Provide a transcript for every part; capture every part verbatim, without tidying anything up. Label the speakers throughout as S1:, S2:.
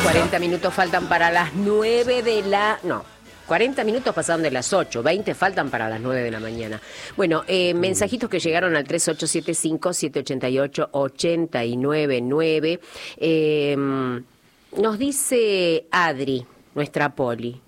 S1: cuarenta minutos faltan para las nueve de la... No, cuarenta minutos pasaron de las ocho, veinte faltan para las nueve de la mañana. Bueno, eh, mensajitos que llegaron al tres ocho siete cinco, siete ocho ocho, ocho nueve nueve. Eh, nos dice Adri, nuestra Poli.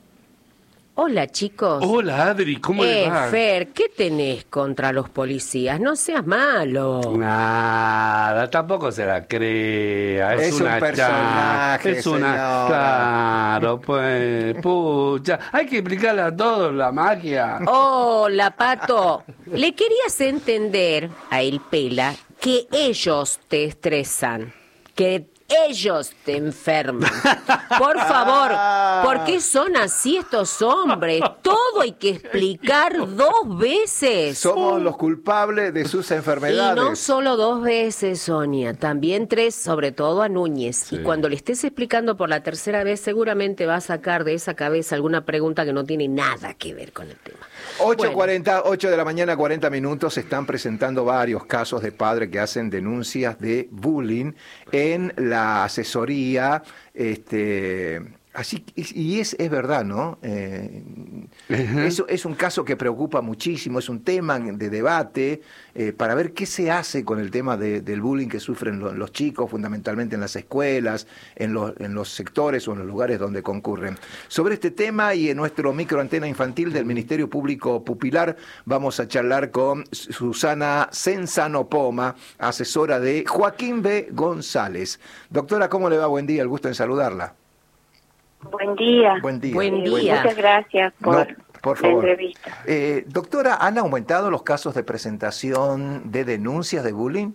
S1: Hola, chicos.
S2: Hola, Adri, ¿cómo
S1: eh,
S2: le va?
S1: Fer, ¿qué tenés contra los policías? No seas malo.
S2: Nada, tampoco se la crea. Es,
S3: Es
S2: una
S3: un personaje,
S2: cha- Es una...
S3: señora.
S2: Claro, pues, pucha. Hay que explicarle a todos la magia.
S1: Hola, Pato. Le querías entender a El Pela que ellos te estresan, que ellos te enferman. Por favor, ¿por qué son así estos hombres? Todo hay que explicar dos veces.
S3: Somos los culpables de sus
S1: Y
S3: enfermedades.
S1: no solo dos veces, Sonia, también tres, sobre todo a Núñez.
S2: Sí.
S1: Y cuando le estés explicando por la tercera vez, seguramente va a sacar de esa cabeza alguna pregunta que no tiene nada que ver con el tema.
S3: ocho cuarenta, ocho de la mañana, cuarenta minutos, se están presentando varios casos de padres que hacen denuncias de bullying en la asesoría, este, así, y es, es verdad, ¿no? Eh,
S2: Ujú.
S3: es, es un caso que preocupa muchísimo, es un tema de debate eh, para ver qué se hace con el tema de, del bullying que sufren los, los chicos, fundamentalmente en las escuelas, en los, en los sectores o en los lugares donde concurren. Sobre este tema y en nuestro microantena infantil del Ministerio Público Pupilar vamos a charlar con Susana Cenzano Poma, asesora de Joaquín B. González. Doctora, ¿cómo le va? Buen día, el gusto en saludarla.
S4: Buen día.
S3: Buen día.
S1: Buen
S4: Eh,
S1: día.
S4: Muchas gracias por,
S3: No, por
S4: la
S3: favor.
S4: entrevista.
S3: Eh, doctora, ¿han aumentado los casos de presentación de denuncias de bullying?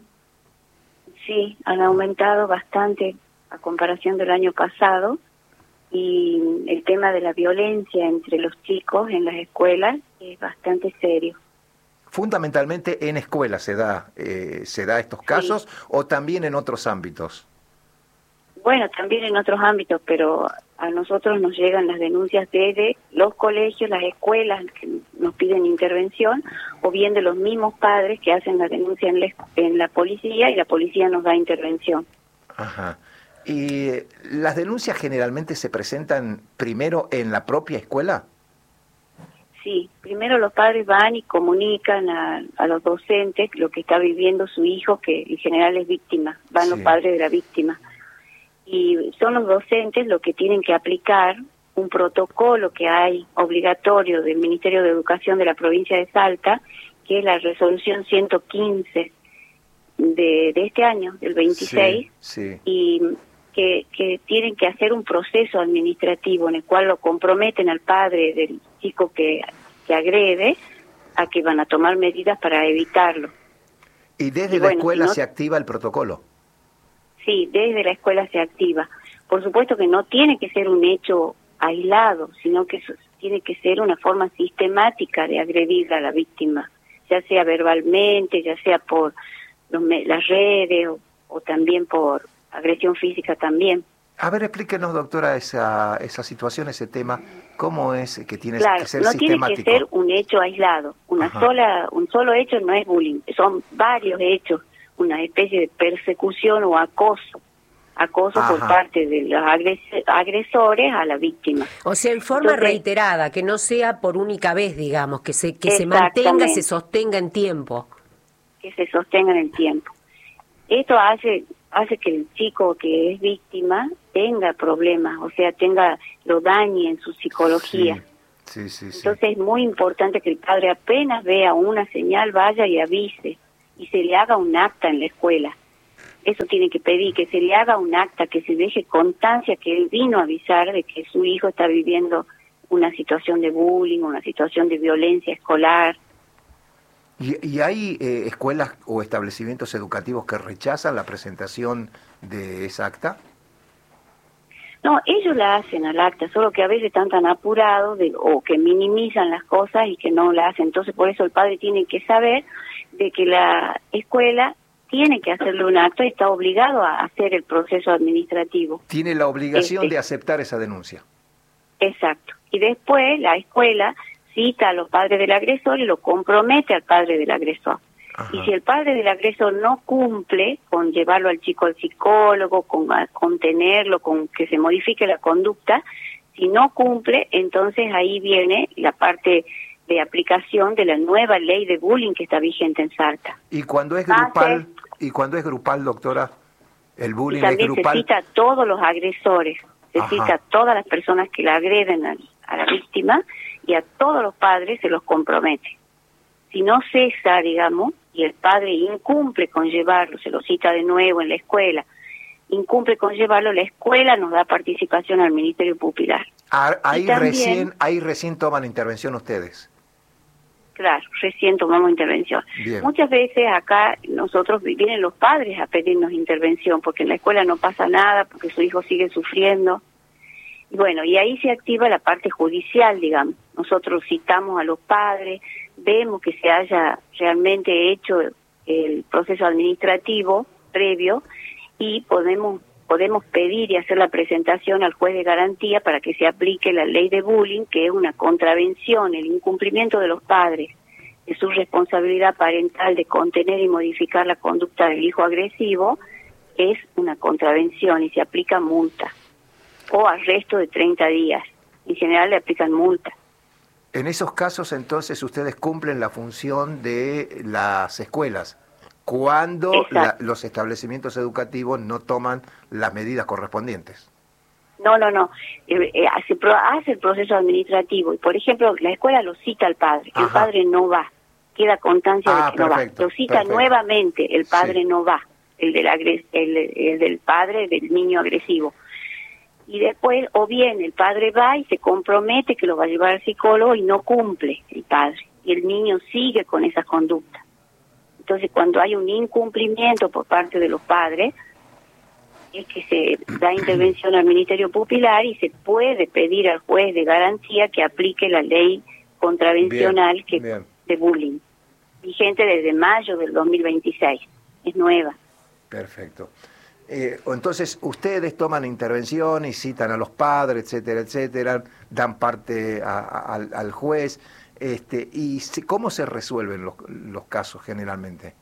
S4: Sí, han aumentado bastante a comparación del año pasado y el tema de la violencia entre los chicos en las escuelas es bastante serio.
S3: Fundamentalmente en escuelas se da, eh, se da estos casos o también en otros ámbitos.
S4: Bueno, también en otros ámbitos, pero a nosotros nos llegan las denuncias desde los colegios, las escuelas que nos piden intervención, o bien de los mismos padres que hacen la denuncia en la, en la policía y la policía nos da intervención.
S3: Ajá. ¿Y eh, las denuncias generalmente se presentan primero en la propia escuela?
S4: Sí, primero los padres van y comunican a, a los docentes lo que está viviendo su hijo, que en general es víctima, van
S3: Sí.
S4: los padres de la víctima. Y son los docentes los que tienen que aplicar un protocolo que hay obligatorio del Ministerio de Educación de la provincia de Salta, que es la resolución ciento quince de, de este año, del veintiséis,
S3: Sí, sí.
S4: y que, que tienen que hacer un proceso administrativo en el cual lo comprometen al padre del chico que, que agrede a que van a tomar medidas para evitarlo.
S3: Y desde
S4: Y
S3: la
S4: bueno,
S3: escuela
S4: si no-
S3: se activa el protocolo.
S4: Sí, desde la escuela se activa. Por supuesto que no tiene que ser un hecho aislado, sino que eso tiene que ser una forma sistemática de agredir a la víctima, ya sea verbalmente, ya sea por los me- las redes o, o también por agresión física también.
S3: A ver, explíquenos, doctora, esa, esa situación, ese tema, ¿cómo es que tiene
S4: Claro,
S3: que ser
S4: no tiene que
S3: sistemático?
S4: ser un hecho aislado. Una
S3: Ajá.
S4: sola, un solo hecho no es bullying, son varios hechos, una especie de persecución o acoso, acoso por
S3: Ajá.
S4: parte de los agres- agresores a la víctima.
S1: O sea, en forma
S4: Entonces-
S1: reiterada, que no sea por única vez, digamos, que se que se mantenga,
S4: Exactamente.
S1: se sostenga en tiempo.
S4: Que se sostenga en el tiempo. Esto hace hace que el chico que es víctima tenga problemas, o sea, tenga lo dañe en su psicología.
S3: Sí, sí, sí.
S4: Entonces es muy importante que el padre apenas vea una señal vaya y avise y se le haga un acta en la escuela. Eso tiene que pedir, que se le haga un acta, que se deje constancia que él vino a avisar de que su hijo está viviendo una situación de bullying, una situación de violencia escolar.
S3: ¿Y, y hay eh, escuelas o establecimientos educativos que rechazan la presentación de esa acta?
S4: No, ellos la hacen al acta, solo que a veces están tan apurados de, o que minimizan las cosas y que no la hacen. Entonces, por eso el padre tiene que saber de que la escuela tiene que hacerle un acta y está obligado a hacer el proceso administrativo.
S3: Tiene la obligación
S4: Este.
S3: de aceptar esa denuncia.
S4: Exacto. Y después la escuela cita a los padres del agresor y lo compromete al padre del agresor.
S3: Ajá.
S4: Y si el padre del agresor no cumple con llevarlo al chico al psicólogo, con contenerlo, con que se modifique la conducta, si no cumple, entonces ahí viene la parte de aplicación de la nueva ley de bullying que está vigente en Salta.
S3: Y cuando es grupal, y cuando es grupal, doctora, el bullying
S4: y también
S3: es grupal.
S4: se cita a todos los agresores, se
S3: Ajá.
S4: cita a todas las personas que la agreden a, a la víctima, y a todos los padres se los compromete. Si no cesa, digamos, y el padre incumple con llevarlo, se lo cita de nuevo en la escuela, incumple con llevarlo, la escuela nos da participación al Ministerio Público.
S3: Ah, ahí
S4: también,
S3: recién, ahí recién toman intervención ustedes.
S4: Claro, recién tomamos intervención.
S3: Bien.
S4: Muchas veces acá nosotros vienen los padres a pedirnos intervención porque en la escuela no pasa nada, porque su hijo sigue sufriendo. Y bueno, y ahí se activa la parte judicial, digamos. Nosotros citamos a los padres, vemos que se haya realmente hecho el proceso administrativo previo y podemos podemos pedir y hacer la presentación al juez de garantía para que se aplique la ley de bullying, que es una contravención, el incumplimiento de los padres de su responsabilidad parental de contener y modificar la conducta del hijo agresivo, es una contravención y se aplica multa o arresto de treinta días. En general le aplican multa.
S3: En esos casos, entonces, ustedes cumplen la función de las escuelas, cuando la, los establecimientos educativos no toman las medidas correspondientes.
S4: No, no, no. Eh, eh, hace, pro, hace el proceso administrativo. Y, por ejemplo, la escuela lo cita al padre. Ajá. El padre no va. Queda constancia
S3: ah,
S4: de que
S3: perfecto,
S4: no va. Lo cita
S3: perfecto.
S4: nuevamente. El padre
S3: sí.
S4: no va. El del, agres, el, el del padre del niño agresivo. Y después, o bien el padre va y se compromete que lo va a llevar al psicólogo y no cumple el padre. Y el niño sigue con esa conducta. Entonces, cuando hay un incumplimiento por parte de los padres, es que se da intervención al Ministerio Público y se puede pedir al juez de garantía que aplique la ley contravencional
S3: bien,
S4: que
S3: bien.
S4: de bullying, vigente desde mayo del dos mil veintiséis. Es nueva.
S3: Perfecto. Eh, entonces, ustedes toman intervención y citan a los padres, etcétera, etcétera, dan parte a, a, al, al juez. Este, ¿Y cómo se resuelven los, los casos generalmente?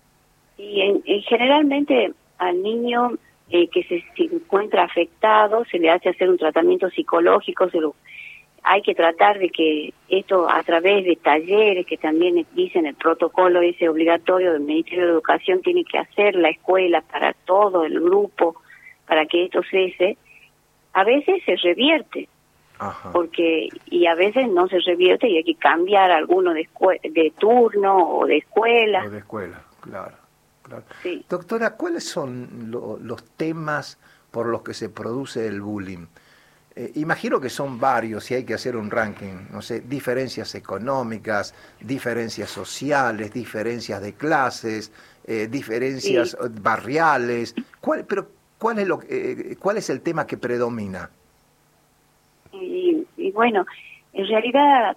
S4: Y en, en generalmente al niño eh, que se, se encuentra afectado se le hace hacer un tratamiento psicológico, se lo, hay que tratar de que esto a través de talleres que también dicen el protocolo ese obligatorio del Ministerio de Educación tiene que hacer la escuela para todo el grupo para que esto cese, a veces se revierte.
S3: Ajá.
S4: Porque y a veces no se revierte y hay que cambiar alguno de, de turno o de escuela.
S3: O de escuela, claro. claro.
S4: Sí.
S3: Doctora, ¿cuáles son lo, los temas por los que se produce el bullying? Eh, imagino que son varios y hay que hacer un ranking, no sé, diferencias económicas, diferencias sociales, diferencias de clases, eh, diferencias sí. barriales. ¿Cuál, pero cuál es lo eh, cuál es el tema que predomina?
S4: Y, y bueno, en realidad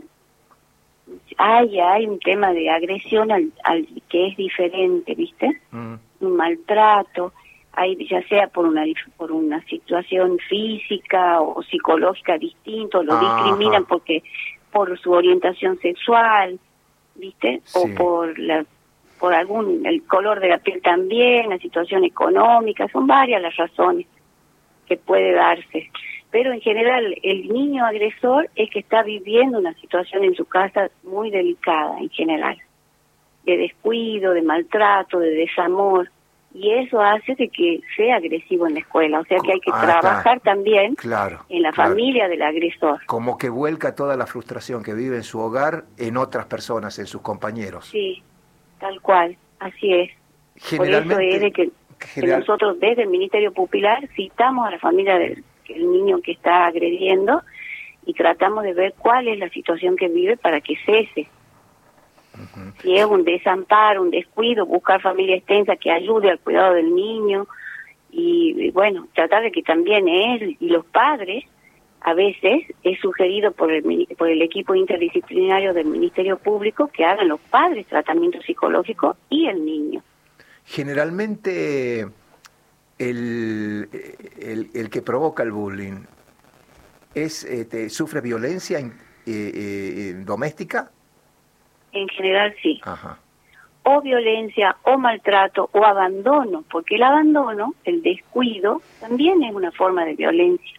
S4: hay hay un tema de agresión al, al que es diferente, ¿viste? Mm. Un maltrato, hay ya sea por una por una situación física o psicológica distinto, lo Ajá. discriminan porque por su orientación sexual, ¿viste? Sí. O por la por algún el color de la piel también, la situación económica, son varias las razones que puede darse. Pero en general el niño agresor es que está viviendo una situación en su casa muy delicada en general, de descuido, de maltrato, de desamor, y eso hace de que sea agresivo en la escuela, o sea que hay que ah, trabajar está. también
S3: claro,
S4: en la
S3: claro.
S4: familia del agresor.
S3: Como que vuelca toda la frustración que vive en su hogar en otras personas, en sus compañeros.
S4: Sí, tal cual, así es. Generalmente, Por eso es de que, general... que nosotros desde el Ministerio Pupilar citamos a la familia del el niño que está agrediendo y tratamos de ver cuál es la situación que vive para que cese. Uh-huh. Si es un desamparo, un descuido, buscar familia extensa que ayude al cuidado del niño y, y bueno, tratar de que también él y los padres, a veces es sugerido por el, por el equipo interdisciplinario del Ministerio Público que hagan los padres tratamiento psicológico y el niño.
S3: Generalmente El, el, el que provoca el bullying es este, sufre violencia eh, eh, doméstica.
S4: En general sí.
S3: Ajá.
S4: o violencia, o maltrato, o abandono, porque el abandono, el descuido, también es una forma de violencia.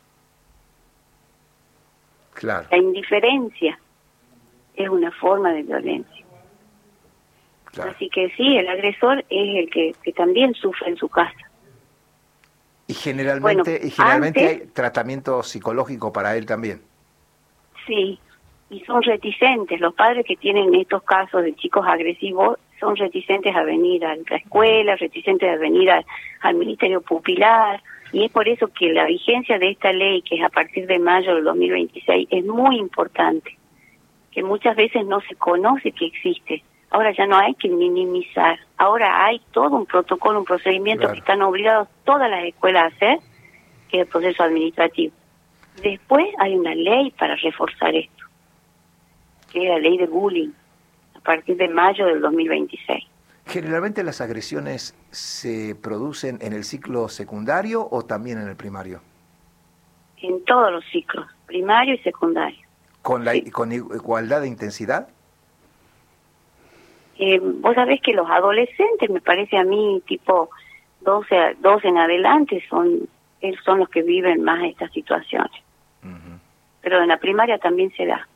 S3: Claro.
S4: La indiferencia es una forma de violencia.
S3: Claro.
S4: Así que sí, el agresor es el que, que también sufre en su casa.
S3: Y generalmente,
S4: Bueno,
S3: y generalmente
S4: antes-
S3: hay tratamiento psicológico para él también.
S4: Sí, y son reticentes. Los padres que tienen estos casos de chicos agresivos son reticentes a venir a la escuela, reticentes a venir a- al Ministerio Pupilar, y es por eso que la vigencia de esta ley, que es a partir de mayo del dos mil veintiséis, es muy importante, que muchas veces no se conoce que existe. Ahora ya no hay que minimizar, ahora hay todo un protocolo, un procedimiento
S3: Claro.
S4: que están obligados todas las escuelas a hacer, que es el proceso administrativo. Después hay una ley para reforzar esto, que es la ley de bullying, a partir de mayo del dos mil veintiséis.
S3: Generalmente las agresiones se producen en el ciclo secundario o también en el primario,
S4: En todos los ciclos, primario y secundario.
S3: con la
S4: Sí.
S3: con igualdad de intensidad.
S4: Eh, vos sabés que los adolescentes, me parece a mí, tipo doce, a- doce en adelante, son, ellos son los que viven más estas situaciones.
S3: Ujú.
S4: Pero en la primaria también se da.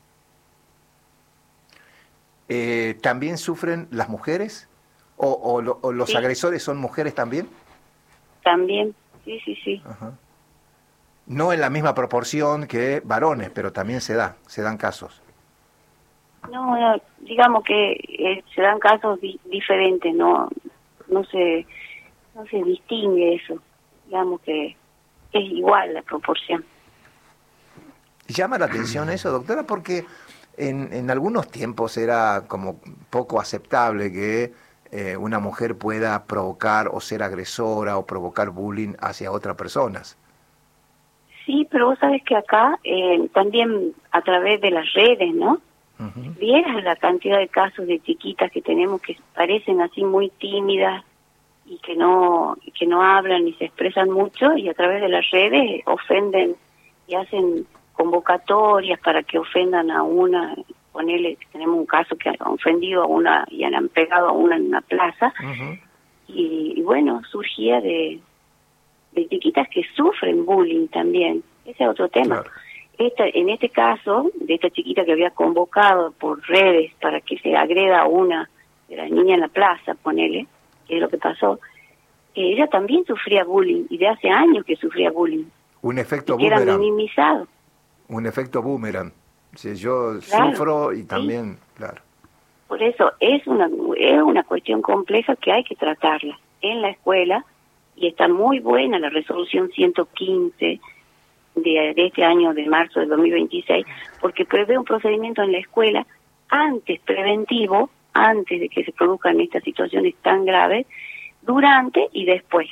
S3: Eh, ¿También sufren las mujeres? ¿O, o lo- o los
S4: Sí.
S3: agresores son mujeres también?
S4: También, sí, sí, sí.
S3: Ajá. No en la misma proporción que varones, pero también se da, se dan casos.
S4: No, no, digamos que eh, se dan casos di- diferentes, no no se no se distingue eso. Digamos que es igual la proporción.
S3: Llama la atención eso, doctora, porque en, en algunos tiempos era como poco aceptable que eh, una mujer pueda provocar o ser agresora o provocar bullying hacia otras personas.
S4: Sí, pero vos sabés que acá eh, también a través de las redes, ¿no?
S3: Ujú.
S4: Vieras la cantidad de casos de chiquitas que tenemos que parecen así muy tímidas y que no que no hablan ni se expresan mucho, y a través de las redes ofenden y hacen convocatorias para que ofendan a una. Ponele, tenemos un caso que han ofendido a una y han pegado a una en una plaza,
S3: Ujú.
S4: y, y bueno, surgía de, de chiquitas que sufren bullying también. Ese es otro tema.
S3: Claro.
S4: Esta, en este caso, de esta chiquita que había convocado por redes para que se agreda a una de las niñas en la plaza, ponele, que es lo que pasó, eh, ella también sufría bullying, y de hace años que sufría bullying,
S3: Un efecto
S4: y que era
S3: boomerang.
S4: minimizado.
S3: Un efecto boomerang. Si yo
S4: Claro,
S3: sufro y
S4: sí.
S3: también, claro.
S4: Por eso es una, es una cuestión compleja que hay que tratarla en la escuela, y está muy buena la resolución ciento quince de, de este año, de marzo del dos mil veintiséis, porque prevé un procedimiento en la escuela antes, preventivo, antes de que se produzcan estas situaciones tan graves, durante y después.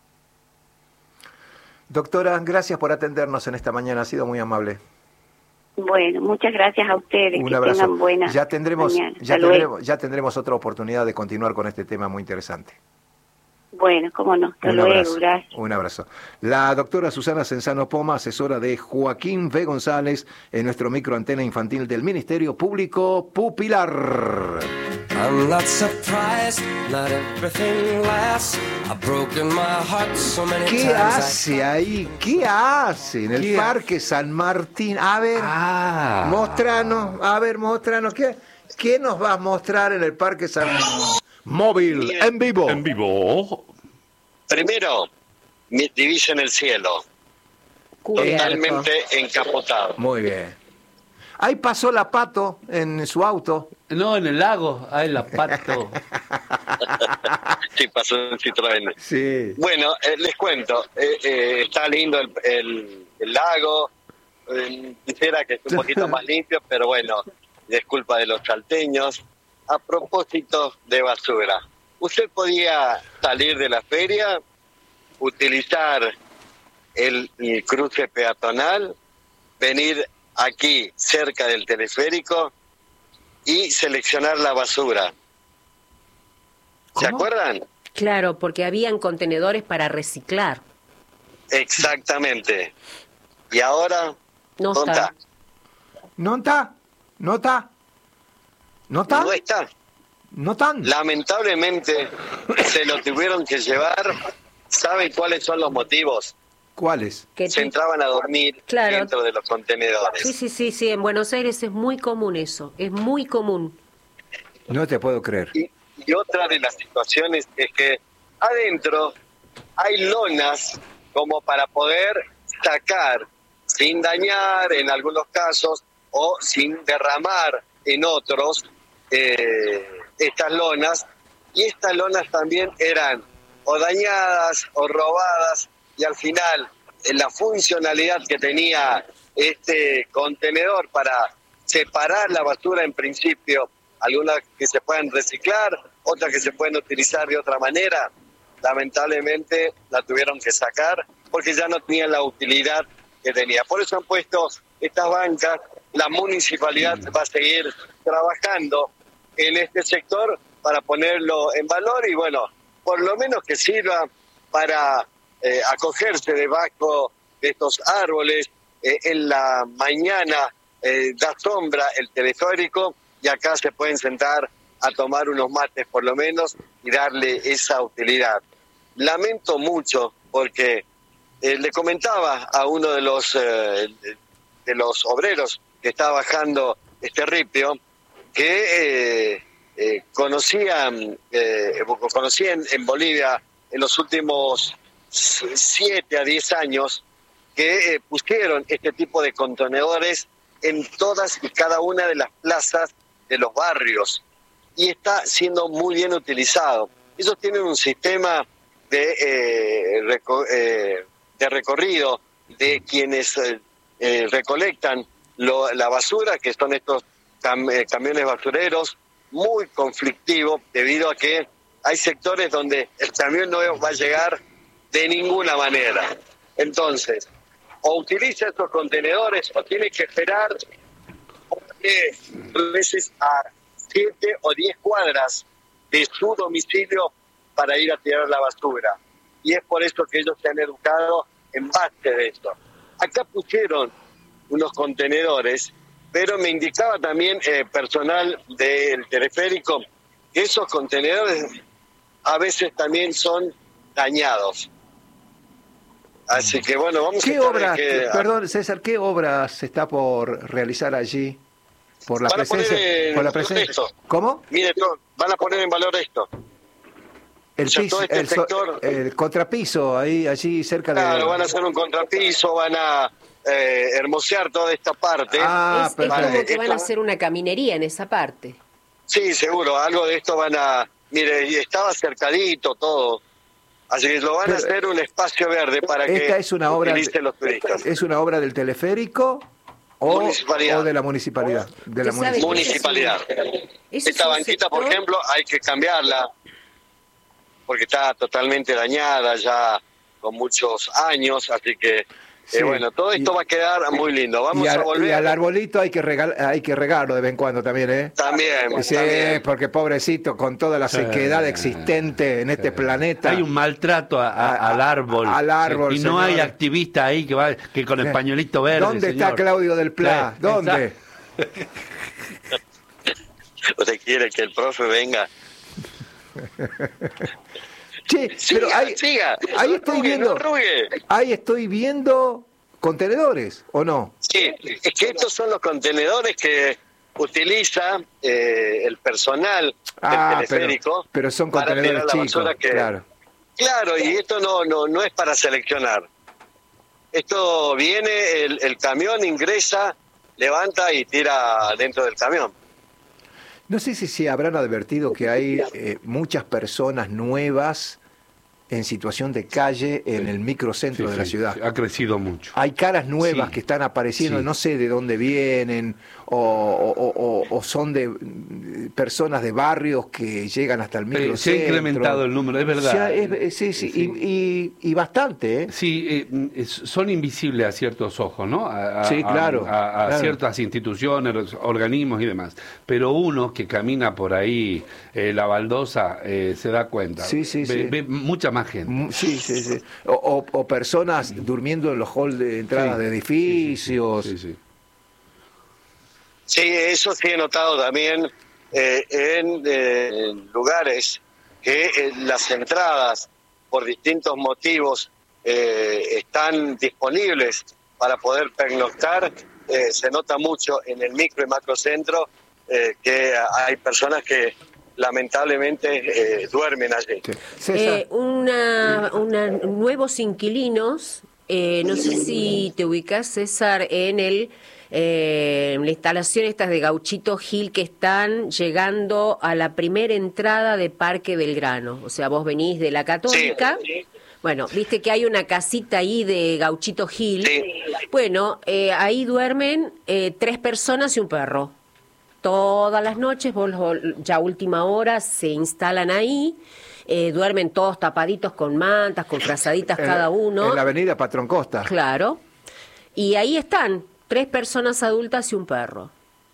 S3: Doctora, gracias por atendernos en esta mañana, ha sido muy amable.
S4: Bueno, muchas gracias a ustedes,
S3: Un
S4: que
S3: abrazo.
S4: tengan buena
S3: Ya tendremos,
S4: mañana.
S3: ya
S4: Hasta luego.
S3: tendremos, ya tendremos otra oportunidad de continuar con este tema muy interesante.
S4: Bueno, cómo no, hasta
S3: Un
S4: luego,
S3: abrazo.
S4: gracias.
S3: Un abrazo. La doctora Susana Senzano Poma, asesora de Joaquín V. González en nuestro microantena infantil del Ministerio Público Pupilar.
S5: I'm not surprised, not everything lasts. I've broken my heart so many
S3: ¿Qué
S5: times.
S3: hace ahí? ¿Qué hace en el
S2: ¿Qué
S3: Parque San Martín? A ver,
S2: Ah.
S3: mostranos, a ver, mostranos. ¿Qué, ¿Qué nos vas a mostrar en el Parque San Martín? Móvil,
S6: Bien.
S3: en vivo.
S2: En vivo.
S6: Primero, mi divisa en el cielo, totalmente encapotado.
S3: Muy bien. Ahí pasó la Pato en su auto.
S2: No, en el lago. Ahí la pato.
S6: Sí, pasó en Citroën.
S3: Sí.
S6: Bueno, eh, les cuento, eh, eh, está lindo el, el- el lago, eh, quisiera que esté un poquito más limpio, pero bueno, es culpa de los salteños. A propósito de basura, usted podía salir de la feria, utilizar el, el cruce peatonal, venir aquí cerca del teleférico y seleccionar la basura. ¿Se
S3: ¿Cómo?
S6: acuerdan?
S1: Claro, porque habían contenedores para reciclar.
S6: Exactamente. Y ahora,
S1: No
S6: ¿dónde
S1: está.
S6: está?
S3: ¿No está? ¿No está? ¿No está?
S6: No está.
S3: No tan.
S6: Lamentablemente se lo tuvieron que llevar. ¿Saben cuáles son los motivos?
S3: ¿Cuáles?
S1: Que
S6: Se
S1: te-
S6: entraban a dormir
S1: Claro.
S6: dentro de los contenedores.
S1: Sí, sí, sí, sí, en Buenos Aires es muy común eso, es muy común.
S3: No te puedo creer.
S6: Y, y otra de las situaciones es que adentro hay lonas como para poder sacar sin dañar en algunos casos o sin derramar en otros eh, estas lonas, y estas lonas también eran o dañadas o robadas, y al final eh, la funcionalidad que tenía este contenedor para separar la basura en principio, algunas que se pueden reciclar, otras que se pueden utilizar de otra manera, lamentablemente la tuvieron que sacar porque ya no tenían la utilidad que tenía. Por eso han puesto estas bancas. La municipalidad va a seguir trabajando en este sector para ponerlo en valor y bueno, por lo menos que sirva para eh, acogerse debajo de estos árboles. Eh, en la mañana eh, da sombra el teleférico y acá se pueden sentar a tomar unos mates por lo menos y darle esa utilidad. Lamento mucho porque eh, le comentaba a uno de los eh, de los obreros que está bajando este ripio que eh, eh, conocían eh, conocían en Bolivia en los últimos siete a diez años que eh, pusieron este tipo de contenedores en todas y cada una de las plazas de los barrios y está siendo muy bien utilizado. Ellos tienen un sistema de, eh, reco eh, de recorrido de quienes eh, eh, recolectan lo, la basura, que son estos cam eh, camiones basureros, muy conflictivo debido a que hay sectores donde el camión no va a llegar de ninguna manera. Entonces, o utiliza estos contenedores o tiene que esperar a veces a siete o diez cuadras de su domicilio para ir a tirar la basura. Y es por eso que ellos se han educado en base de esto. Acá pusieron unos contenedores, pero me indicaba también eh, personal del teleférico que esos contenedores a veces también son dañados. Así que bueno, vamos a
S3: ¿Qué
S6: estar
S3: obras,
S6: que,
S3: perdón César, qué obras se está por realizar allí? Por la
S6: van a
S3: presencia.
S6: poner en
S3: Por la
S6: valor
S3: presencia.
S6: esto.
S3: ¿Cómo?
S6: Mire, no, van a poner en valor esto.
S3: El,
S6: O sea,
S3: piso,
S6: todo este
S3: el, so-
S6: sector-
S3: el contrapiso, ahí, allí cerca de.
S6: Claro, van a hacer un contrapiso, van a eh, hermosear toda esta parte.
S3: Ah,
S1: es, es
S3: perfecto.
S1: como que van a
S6: Esto-
S1: hacer una caminería en esa parte.
S6: Sí, seguro, algo de esto van a... Mire, y estaba cercadito todo. Así que lo van
S3: Pero,
S6: a hacer un espacio verde para que
S3: Esta es una obra.
S6: utilicen los turistas.
S3: ¿Es una obra del teleférico o,
S6: Municipalidad.
S3: o de la municipalidad? De la
S1: ¿Usted sabe
S3: municipalidad.
S6: Municipalidad.
S1: Ese es
S6: Esta
S1: un
S6: banquita, por
S1: sector-
S6: ejemplo, hay que cambiarla porque está totalmente dañada ya con muchos años, así que
S3: Sí.
S6: eh, bueno, todo esto
S3: Y-
S6: va a quedar muy lindo. Vamos
S3: Y, al,
S6: a
S3: y
S6: volver
S3: al arbolito hay que, regal, hay que regarlo de vez en cuando también, ¿eh?
S6: también,
S3: Sí,
S6: también.
S3: porque pobrecito, con toda la sequedad
S2: Sí,
S3: existente en este
S2: sí.
S3: planeta.
S2: Hay un maltrato a- a-
S3: A-
S2: al árbol.
S3: a- al árbol,
S2: Y no hay
S3: señor.
S2: activista ahí que va que con el
S3: Sí.
S2: pañuelito verde.
S3: ¿Dónde está
S2: señor.
S3: Claudio del Pla?
S2: Sí,
S3: ¿Dónde?
S6: ¿Usted quiere que el profe venga?
S3: Che,
S6: Siga,
S3: pero ahí,
S6: siga.
S3: ahí
S6: No
S3: estoy
S6: arrugue,
S3: viendo.
S6: no arrugue.
S3: Ahí estoy viendo contenedores, ¿o no?
S6: Sí, es que estos son los contenedores que utiliza eh, el personal
S3: Ah,
S6: del teleférico.
S3: pero, pero son
S6: para
S3: contenedores
S6: tirar la
S3: chicos,
S6: basura que-
S3: claro.
S6: Claro, y esto no, no, no es para seleccionar. Esto viene, el, el camión ingresa, levanta y tira dentro del camión.
S3: No sé si se habrán advertido que hay eh, muchas personas nuevas en situación de calle en el microcentro
S2: Sí,
S3: de la
S2: sí,
S3: ciudad.
S2: sí, ha crecido mucho.
S3: Hay caras nuevas
S2: Sí.
S3: que están apareciendo,
S2: Sí.
S3: no sé de dónde vienen, o, o- o- o son de mm, personas de barrios que llegan hasta el
S2: Eh,
S3: microcentro.
S2: se ha incrementado el número, es verdad.
S3: Se ha- es- es- sí, sí,
S2: Sí.
S3: Y, y- y bastante, ¿eh?
S2: Sí, eh, es- son invisibles a ciertos ojos, ¿no? A, a-
S3: Sí, claro,
S2: A, a
S3: claro.
S2: ciertas instituciones, organismos y demás. Pero uno que camina por ahí, eh, la baldosa, eh, se da cuenta.
S3: Sí, sí,
S2: ve,
S3: sí.
S2: ve mucha más gente.
S3: Mm, Sí, sí, sí. O, o- o personas durmiendo en los halls de entradas
S2: Sí,
S3: de
S2: sí,
S3: edificios.
S2: Sí, sí.
S6: Sí, eso sí he notado también, eh, en, eh, en lugares que eh, las entradas por distintos motivos eh, están disponibles para poder pernoctar, eh, se nota mucho en el micro y macrocentro eh, que hay personas que lamentablemente eh, duermen allí.
S3: Sí.
S1: Eh, una, una, nuevos inquilinos, eh, no sé si te ubicas, César, en el eh, en la instalación estas de Gauchito Gil que están llegando a la primera entrada de Parque Belgrano. O sea, vos venís de la Católica.
S6: Sí.
S1: Bueno, viste que hay una casita ahí de Gauchito Gil.
S6: Sí.
S1: Bueno, eh, ahí duermen eh, tres personas y un perro. Todas las noches, vos, ya a última hora, se instalan ahí, eh, duermen todos tapaditos con mantas, con frazaditas cada uno.
S3: En la avenida Patrón Costa.
S1: Claro. Y ahí están, tres personas adultas y un perro.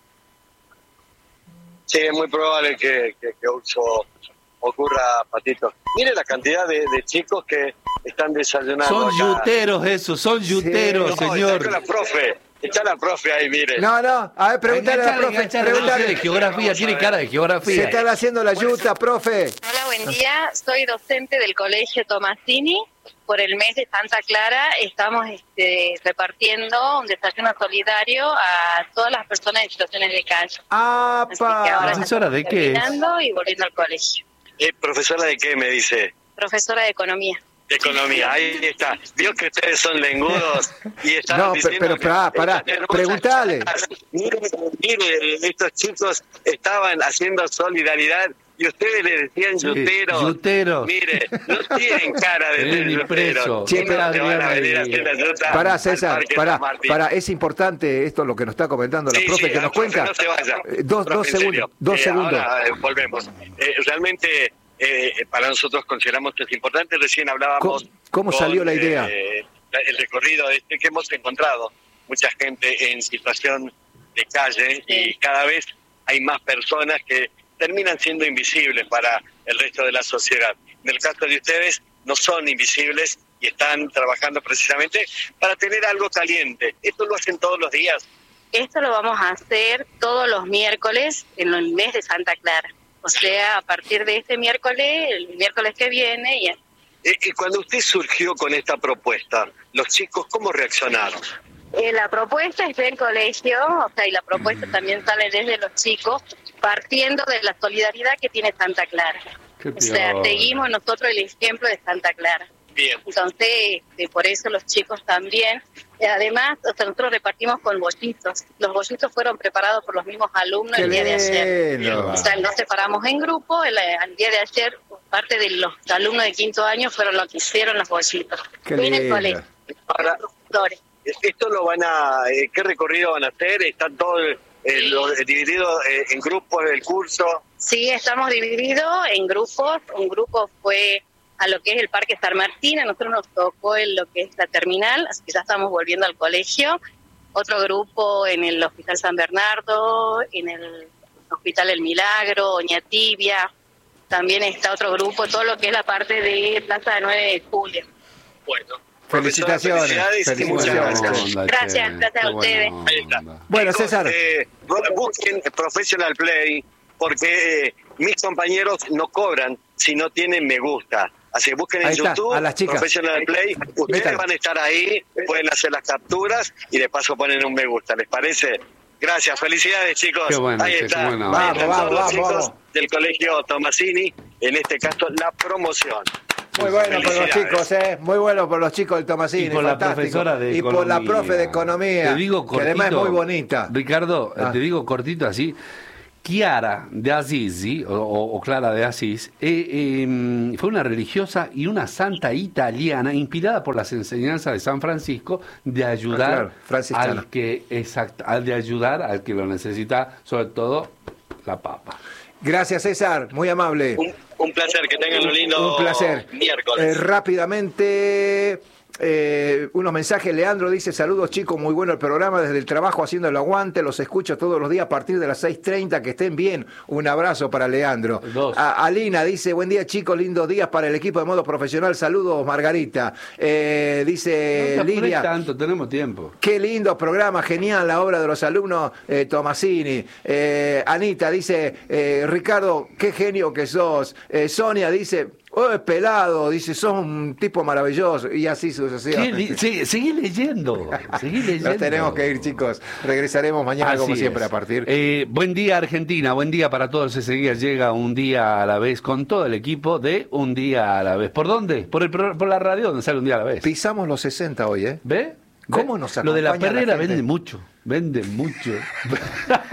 S6: Sí, es muy probable que, que, que eso ocurra, Patito. Mire la cantidad de, de chicos que están desayunando
S2: Son
S6: acá.
S2: yuteros esos, son yuteros,
S6: No,
S2: señor.
S6: Está la profe, está la profe ahí, mire.
S3: No, no, a ver, preguntale a la profe.
S2: Enganchale, enganchale,
S3: Preguntale.
S2: de geografía, tiene cara de
S3: Se
S2: geografía.
S3: están haciendo la yuta, profe.
S7: Hola, buen día. Soy docente del Colegio Tomasini. Por el mes de Santa Clara estamos este, repartiendo un desayuno solidario a todas las personas en situaciones de calle. Así que ahora
S3: ¡Apa!
S7: ya
S2: ¿Profesora de
S7: estamos
S2: qué es?
S7: terminando y volviendo al colegio.
S6: Eh, ¿Profesora de qué me dice?
S7: Profesora de Economía.
S6: De economía, ahí está. Vio que ustedes son lengudos y están
S3: No,
S6: diciendo
S3: pero- pero pará,
S6: que
S3: pará,
S6: están hermosas
S3: preguntale.
S6: charlas. Mire, mire, estos chicos estaban haciendo solidaridad y ustedes le decían
S2: Sí,
S6: yuteros.
S2: yuteros.
S6: Mire, no tienen cara de
S2: Tenés
S6: ser
S2: ni
S6: yuteros.
S2: preso.
S3: Che,
S6: ¿Cómo
S3: pero-
S6: te van a venir a hacer la yuta
S3: Pará,
S6: al
S3: César,
S6: Parque
S3: pará,
S6: San Martín?
S3: pará, es importante esto lo que nos está comentando la
S6: Sí,
S3: profe
S6: sí,
S3: que
S6: la
S3: nos
S6: profe,
S3: cuenta.
S6: No se vaya.
S3: Eh, dos,
S6: Profe,
S3: dos
S6: en
S3: segundos,
S6: serio.
S3: dos
S6: Eh,
S3: segundos.
S6: Ahora eh, volvemos. Eh, realmente eh, para nosotros consideramos que es importante. Recién hablábamos.
S3: ¿Cómo- cómo
S6: con,
S3: salió la idea?
S6: eh, el recorrido este que hemos encontrado mucha gente en situación de calle y cada vez hay más personas que terminan siendo invisibles para el resto de la sociedad. En el caso de ustedes no son invisibles y están trabajando precisamente para tener algo caliente. Esto lo hacen todos los días.
S7: Esto lo vamos a hacer todos los miércoles en el mes de Santa Clara. O sea, a partir de este miércoles, el miércoles que viene, y
S6: Eh, Y cuando usted surgió con esta propuesta, los chicos, ¿cómo reaccionaron?
S7: Eh, la propuesta es del colegio, o sea, y la propuesta también sale desde los chicos, partiendo de la solidaridad que tiene Santa Clara.
S2: Qué
S7: O sea,
S2: piola.
S7: seguimos nosotros el ejemplo de Santa Clara.
S6: Bien.
S7: Entonces, este, por eso los chicos también. Eh, Además, o sea, nosotros repartimos con bollitos. Los bollitos fueron preparados por los mismos alumnos
S3: ¡Qué
S7: el día de ayer.
S3: lindo!
S7: O sea, nos separamos en grupo. El, el día de ayer, parte de los alumnos de quinto año fueron los que hicieron los bollitos.
S3: Qué
S7: En el
S3: lindo.
S7: colegio.
S6: Ahora,
S7: Los profesores.
S6: ¿esto lo van a, eh, qué recorrido van a hacer? ¿Está todo eh, lo- dividido eh, en grupos del curso?
S7: Sí, estamos divididos en grupos. Un grupo fue a lo que es el Parque San Martín, a nosotros nos tocó en lo que es la terminal, así que ya estamos volviendo al colegio. Otro grupo en el Hospital San Bernardo, en el Hospital El Milagro, Oña Tibia. También está otro grupo, todo lo que es la parte de Plaza de nueve de julio.
S6: Bueno.
S3: Felicitaciones,
S6: Profesora, felicidades y muchas
S3: felicitaciones.
S6: gracias.
S2: Onda,
S7: Gracias,
S2: che,
S7: gracias a
S2: qué
S7: ustedes.
S2: buena
S6: Ahí está.
S2: onda.
S3: Bueno,
S6: Chicos,
S3: César.
S6: eh, busquen Professional Play porque eh, mis compañeros no cobran si no tienen me gusta. Así que busquen en
S3: Ahí está,
S6: YouTube
S3: a las chicas.
S6: Professional Play. Ustedes
S3: Métalo.
S6: van a estar ahí, pueden hacer las capturas y de paso ponen un me gusta. ¿Les parece? Gracias, felicidades chicos.
S2: Qué bueno,
S6: ahí
S2: che,
S6: está.
S2: qué bueno.
S6: Ahí
S3: Vamos,
S6: están
S3: vamos,
S6: todos los
S3: vamos,
S6: chicos
S3: vamos.
S6: del Colegio Tomasini, en este caso la promoción.
S3: Muy bueno por los
S6: Felicidades.
S3: chicos, ¿eh? Muy bueno por los chicos del Tomasini.
S2: Y por la
S3: fantástico.
S2: profesora de
S3: Y
S2: economía.
S3: por la profe de economía.
S2: Te digo
S3: que
S2: cortito.
S3: además es muy bonita.
S2: Ricardo,
S3: Ah.
S2: te digo cortito así. Chiara de Assisi, o, o Clara de Asís, eh, eh, fue una religiosa y una santa italiana inspirada por las enseñanzas de San Francisco de ayudar
S3: Ah, claro, franciscana.
S2: al que exact, al de ayudar al que lo necesita, sobre todo la papa.
S3: Gracias, César. Muy amable.
S6: Un, un placer, que tengan un lindo
S3: Un placer.
S6: miércoles.
S3: Eh, rápidamente, Eh, unos mensajes, Leandro dice, saludos chicos, muy bueno el programa, desde el trabajo haciendo el aguante, los escucho todos los días a partir de las seis treinta, que estén bien, un abrazo para Leandro. A, Alina dice, buen día chicos, lindos días para el equipo de modo profesional, saludos Margarita. Eh, dice
S2: no te
S3: Lidia,
S2: tanto, tenemos tiempo.
S3: Qué lindo programa, genial la obra de los alumnos eh, Tomasini. Eh, Anita dice, eh, Ricardo, qué genio que sos. Eh, Sonia dice, oh, es pelado, dice, sos un tipo maravilloso, y así sucesivamente.
S2: Sí, seguí leyendo, seguí leyendo.
S3: Nos tenemos que ir, chicos. Regresaremos mañana,
S2: Así
S3: como
S2: es.
S3: siempre, a partir.
S2: Eh, buen día, Argentina, buen día para todos. Ese día llega Un Día a la Vez con todo el equipo de Un Día a la Vez. ¿Por dónde? Por, el, por la radio donde sale Un Día a la Vez.
S3: Pisamos los sesenta hoy, ¿eh?
S2: ¿Ve?
S3: ¿Cómo nos
S2: Lo de la
S3: acompaña la
S2: perrera
S3: gente?
S2: vende mucho, vende mucho.